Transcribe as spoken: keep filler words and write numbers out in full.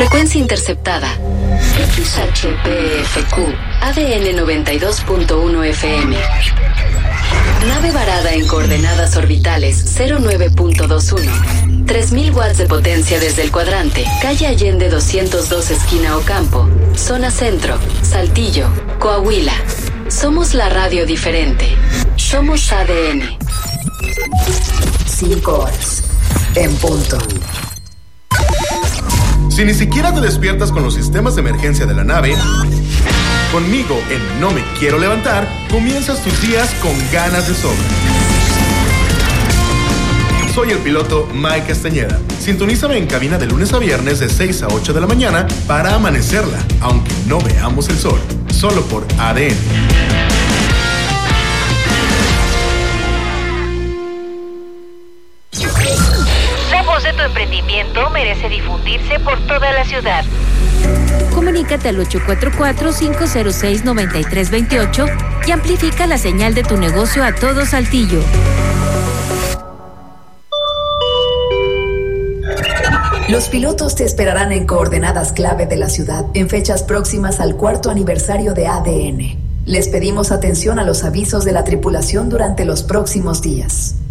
Frecuencia interceptada. X H P F Q, A D N noventa y dos punto uno F M. Nave varada en coordenadas orbitales cero nueve punto veintiuno. tres mil watts de potencia desde el cuadrante. Calle Allende doscientos dos, esquina Ocampo. Zona Centro, Saltillo, Coahuila. Somos la radio diferente. Somos A D N. Cinco horas. En punto. Si ni siquiera te despiertas con los sistemas de emergencia de la nave, conmigo en No Me Quiero Levantar, comienzas tus días con ganas de sobra. Soy el piloto Mike Castañeda. Sintonízame en cabina de lunes a viernes de seis a ocho de la mañana para amanecerla, aunque no veamos el sol. Solo por A D N. La voz de tu emprendimiento merece difundirse por toda la ciudad. Comunícate al ocho cuatro cuatro, cinco cero seis, nueve tres dos ocho y amplifica la señal de tu negocio a todo Saltillo. Los pilotos te esperarán en coordenadas clave de la ciudad en fechas próximas al cuarto aniversario de A D N. Les pedimos atención a los avisos de la tripulación durante los próximos días.